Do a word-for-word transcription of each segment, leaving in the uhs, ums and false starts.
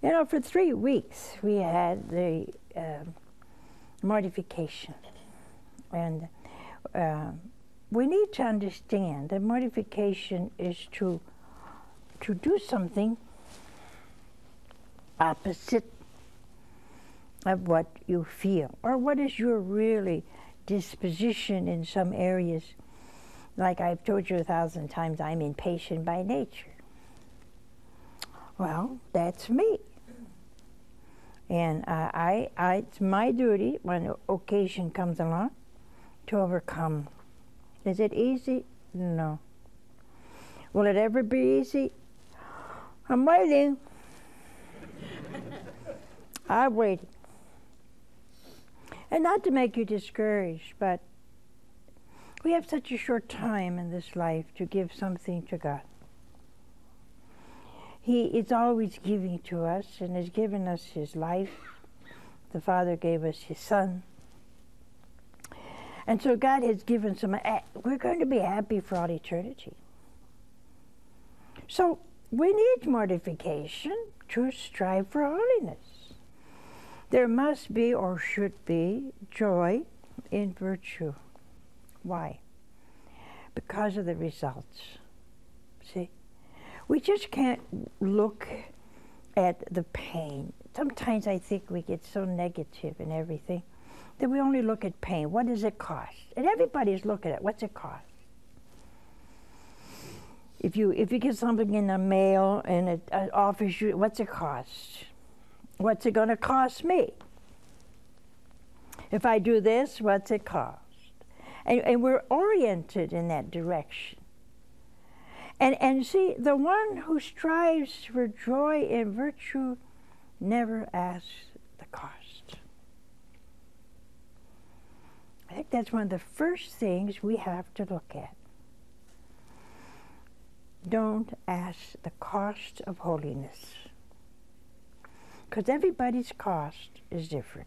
You know, for three weeks we had the uh, mortification. And uh, we need to understand that mortification is to, to do something opposite of what you feel, or what is your really disposition in some areas. Like I've told you a thousand times, I'm impatient by nature. Well, that's me. And uh, I, I, it's my duty when the occasion comes along to overcome. Is it easy? No. Will it ever be easy? I'm waiting. I'm waiting. And not to make you discouraged, but we have such a short time in this life to give something to God. He is always giving to us and has given us His life. The Father gave us His Son. And so God has given some, we're going to be happy for all eternity. So we need mortification to strive for holiness. There must be, or should be, joy in virtue. Why? Because of the results. See? We just can't look at the pain. Sometimes I think we get so negative in everything that we only look at pain. What does it cost? And everybody's looking at it. What's it cost? If you if you get something in the mail and it uh, offers you, what's it cost? What's it going to cost me? If I do this, what's it cost? And, and we're oriented in that direction. And, and see, the one who strives for joy in virtue never asks the cost. I think that's one of the first things we have to look at. Don't ask the cost of holiness, because everybody's cost is different,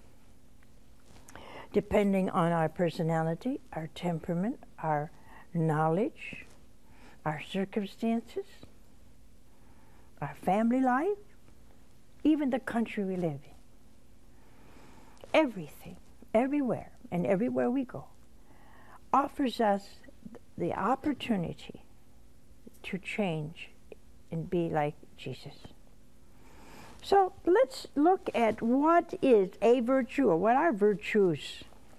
depending on our personality, our temperament, our knowledge, our circumstances, our family life, even the country we live in. Everything, everywhere, and everywhere we go, offers us the opportunity to change and be like Jesus. So let's look at what is a virtue, or what are virtues.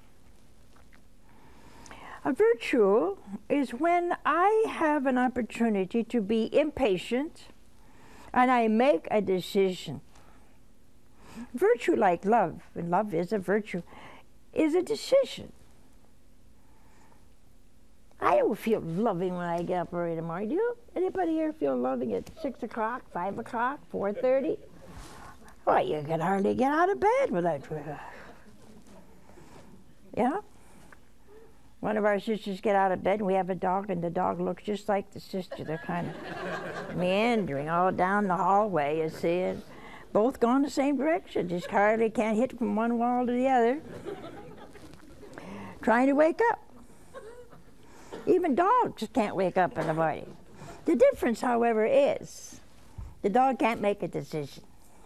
A virtue is when I have an opportunity to be impatient and I make a decision. Virtue, like love, and love is a virtue, is a decision. I don't feel loving when I get up early in the morning. Do you? Anybody here feel loving at six o'clock, five o'clock, four thirty? Well, you can hardly get out of bed without, yeah? One of our sisters get out of bed, and we have a dog, and the dog looks just like the sister. They're kind of meandering all down the hallway, you see, and both going the same direction, just hardly can't hit from one wall to the other. Trying to wake up. Even dogs can't wake up in the morning. The difference, however, is the dog can't make a decision.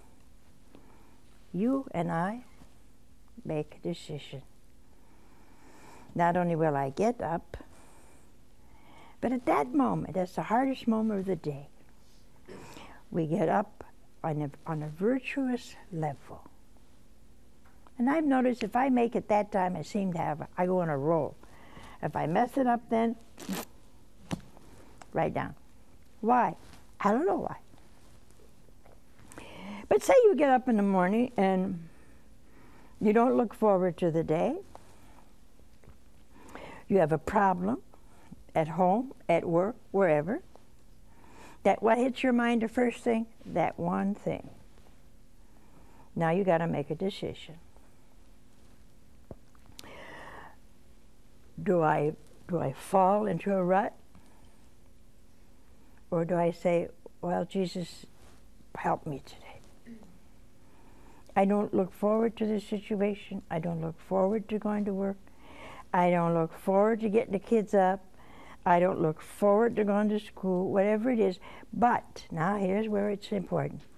You and I make a decision. Not only will I get up, but at that moment, that's the hardest moment of the day, we get up on a, on a virtuous level. And I've noticed if I make it that time, I seem to have, I go on a roll. If I mess it up then, right down. Why? I don't know why. But say you get up in the morning and you don't look forward to the day. You have a problem at home, at work, wherever. That what hits your mind the first thing? That one thing. Now you got to make a decision. Do I, do I fall into a rut? Or do I say, well, Jesus, help me today. I don't look forward to this situation. I don't look forward to going to work. I don't look forward to getting the kids up. I don't look forward to going to school, whatever it is. But now here's where it's important.